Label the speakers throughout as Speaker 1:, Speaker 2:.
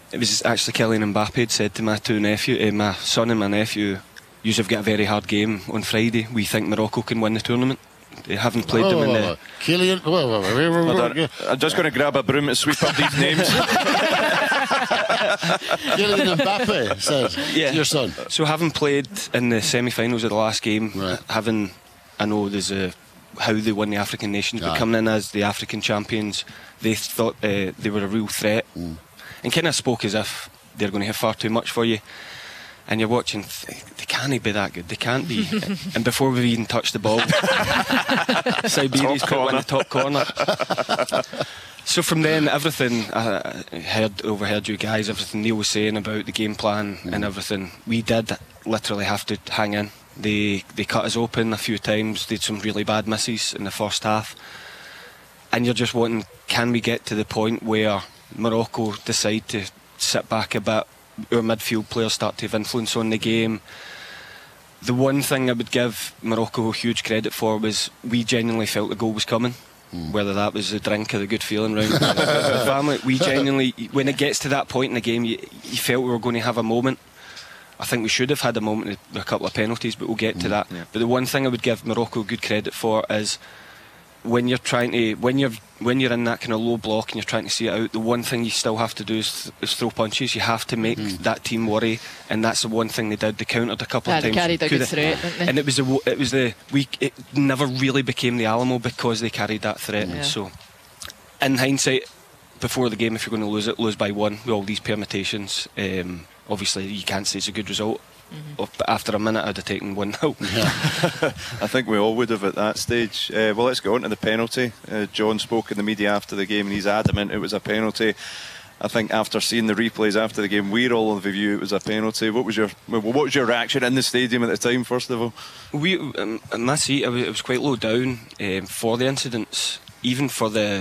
Speaker 1: It was actually Kylian Mbappe had said to my son and my nephew, "You have got a very hard game on Friday. We think Morocco can win the tournament." They haven't played them in the...
Speaker 2: Kylian...
Speaker 3: I'm just going to grab a broom to sweep up these names.
Speaker 2: Kylian Mbappe said to your son.
Speaker 1: So having played in the semi-finals of the last game,
Speaker 2: right.
Speaker 1: I know there's how they won the African nations, but coming in as the African champions, they thought they were a real threat, and kind of spoke as if they're going to have far too much for you. And you're watching, they can't be that good. They can't be. And before we've even touched the ball, Siberia's put one in the top corner. So from then, everything I overheard you guys, everything Neil was saying about the game plan and everything, we did literally have to hang in. They cut us open a few times. They had some really bad misses in the first half. And you're just wanting, can we get to the point where Morocco decide to sit back a bit? Our midfield players start to have influence on the game. The one thing I would give Morocco huge credit for was we genuinely felt the goal was coming, whether that was the drink or the good feeling round the family. We genuinely, when it gets to that point in the game, you felt we were going to have a moment. I think we should have had a moment with a couple of penalties, but we'll get to that. But the one thing I would give Morocco good credit for is when you're trying to, when you're in that kind of low block and you're trying to see it out, the one thing you still have to do is throw punches. You have to make that team worry, and that's the one thing they did. They countered a couple of times.
Speaker 4: They carried a good threat, didn't they?
Speaker 1: And it never really became the Alamo because they carried that threat.
Speaker 4: Yeah.
Speaker 1: So, in hindsight, before the game, if you're going to lose by one with all these permutations, obviously you can't say it's a good result. But after a minute I'd have taken 1-0.
Speaker 3: I think we all would have at that stage. Well, let's go on to the penalty. John spoke in the media after the game and he's adamant it was a penalty. I think after seeing the replays after the game, we're all of the view it was a penalty. What was your reaction in the stadium at the time, first of all?
Speaker 1: In my seat, it was quite low down for the incidents, even for the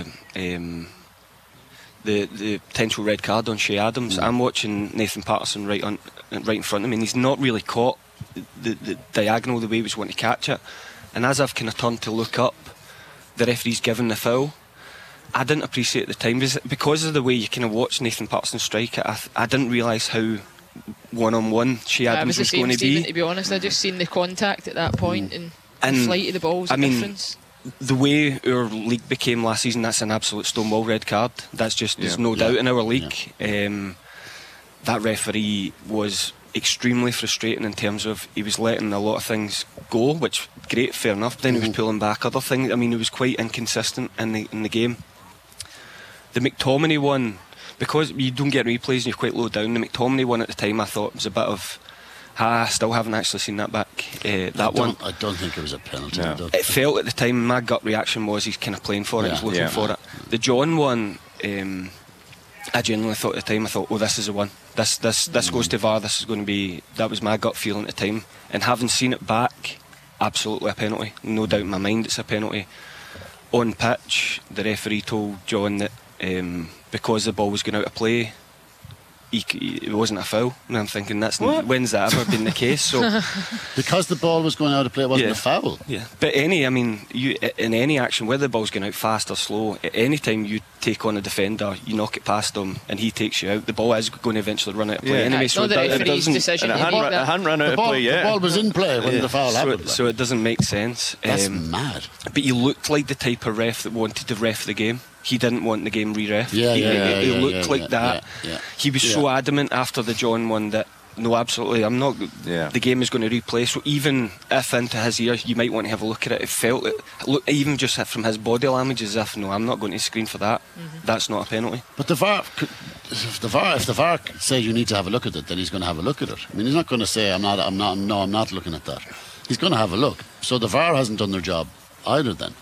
Speaker 1: potential red card on Shea Adams. I'm watching Nathan Patterson right in front of me, and he's not really caught the diagonal the way he was wanting to catch it. And as I've kind of turned to look up, the referee's given the foul. I didn't appreciate it at the time because of the way you kind of watch Nathan Patterson strike it. I didn't realise how one-on-one Shea Adams was going to be.
Speaker 4: To be honest, I just seen the contact at that point and the flight of the ball's the difference.
Speaker 1: The way our league became last season, that's an absolute stonewall red card. That's just, there's no doubt in our league. That referee was extremely frustrating in terms of he was letting a lot of things go, which great, fair enough, but then he was pulling back other things. I mean, he was quite inconsistent in the game. The McTominay one, because you don't get replays and you're quite low down, the McTominay one at the time I thought was a bit of I still haven't actually seen that back. I
Speaker 2: don't think it was a penalty.
Speaker 1: No. It felt at the time, my gut reaction was he's kind of playing for it, he's looking for it. The John one, I genuinely thought at the time, oh, this is the one. This goes to VAR. This is going to be. That was my gut feeling at the time. And having seen it back, absolutely a penalty. No doubt in my mind, it's a penalty. On pitch, the referee told John that because the ball was going out of play, it wasn't a foul. And I'm thinking, when's that ever been the case? So
Speaker 2: because the ball was going out of play, it wasn't a foul.
Speaker 1: Yeah, but in any action, whether the ball's going out fast or slow, at any time you take on a defender, you knock it past him and he takes you out, the ball is going to eventually run out of play anyway. So
Speaker 4: it doesn't. Decision
Speaker 3: and it hadn't run out of play yet.
Speaker 2: The ball was in play when the foul happened.
Speaker 1: So it doesn't make sense.
Speaker 2: That's mad.
Speaker 1: But he looked like the type of ref that wanted to ref the game. He didn't want the game re-ref. He looked like that. He was so adamant after the John one that no, absolutely, I'm not. The game is going to replay. So even if into his ear, you might want to have a look at it. It felt even just from his body language, as if no, I'm not going to screen for that. That's not a penalty.
Speaker 2: But the VAR, if the VAR says you need to have a look at it, then he's going to have a look at it. I mean, he's not going to say I'm not looking at that. He's going to have a look. So the VAR hasn't done their job either then.